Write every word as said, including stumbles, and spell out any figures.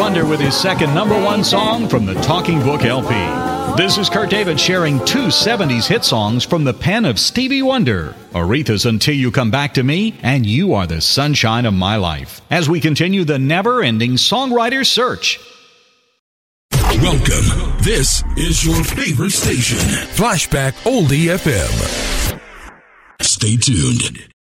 Wonder with his second number one song from the Talking Book L P. This is Kurt David sharing two seventies hit songs from the pen of Stevie Wonder, Aretha's Until You Come Back to Me, and You Are the Sunshine of My Life, as we continue the never-ending songwriter search. Welcome. This is your favorite station, Flashback Oldie F M. Stay tuned.